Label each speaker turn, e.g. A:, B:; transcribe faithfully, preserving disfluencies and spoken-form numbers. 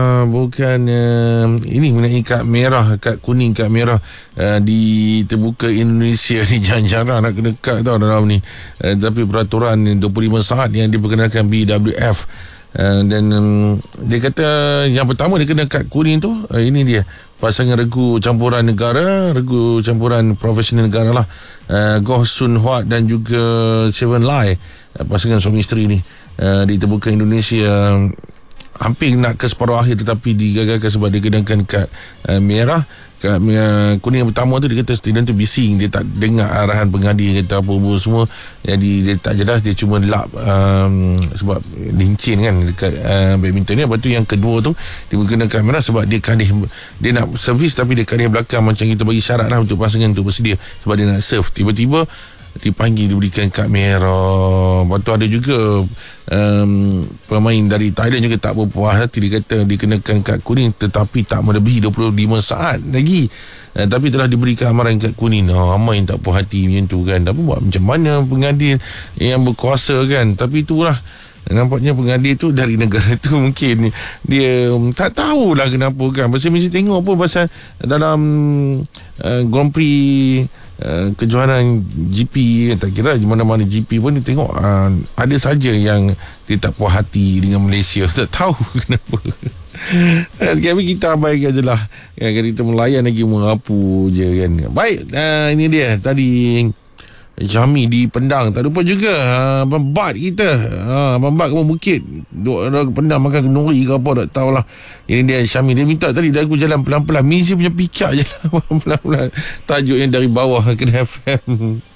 A: Uh, bukan uh, ini mengenai kad merah, kad kuning, kad merah uh, di terbuka Indonesia ni jarang-jarang nak kena kad tau dalam ni. Uh, tapi peraturan dua puluh lima saat yang diperkenalkan B W F. Uh, dan um, dia kata yang pertama dia kena kad kuning tu, uh, ini dia pasangan regu campuran negara, regu campuran profesional negara lah, uh, Goh Sun Huat dan juga Seven Lai, uh, pasangan suami isteri ni, uh, di terbuka Indonesia. Uh, hampir nak ke separuh akhir tetapi digagalkan sebab dia kenakan kad uh, merah. Kad uh, kuning yang pertama tu dia kata student tu bising, dia tak dengar arahan pengadil, dia kata apa-apa semua, jadi dia tak jelas, dia cuma lap um, sebab lincin kan dekat uh, badminton ni. Lepas tu yang kedua tu dia menggunakan kad merah sebab dia kadih, dia nak servis tapi dia kadih belakang, macam kita bagi syarat lah untuk pasangan tu bersedia sebab dia nak serve. Tiba-tiba dipanggil, diberikan kad merah. Lepas tu ada juga um, pemain dari Thailand juga tak berpuas hati, dia kata dikenakan kad kuning tetapi tak melebihi dua puluh lima saat lagi, uh, tapi telah diberikan amaran kad kuning. Oh, ramai yang tak puas hati macam tu kan. Tapi buat macam mana pengadil yang berkuasa kan. Tapi itulah, nampaknya pengadil tu dari negara tu mungkin dia um, tak tahulah kenapa kan. Pasal mesti tengok pun pasal dalam uh, Grand Prix Uh, kejohanan G P, tak kira di mana-mana G P pun dia tengok uh, ada saja yang dia tak puas hati dengan Malaysia. Tak tahu kenapa. Tapi kita abaikan je lah ya, kita melayan lagi mengapu je kan. Baik, uh, ini dia tadi Syami di Pendang. Tak lupa juga uh, Abang Bat kita, uh, Abang Bat Kebun Bukit, duk Pendang makan kenduri ke apa tak tahulah. Ini dia Syami, dia minta tadi aku jalan pelan-pelan, Mizi punya pikak je lah pelan-pelan, tajuk yang dari bawah Kedah F M.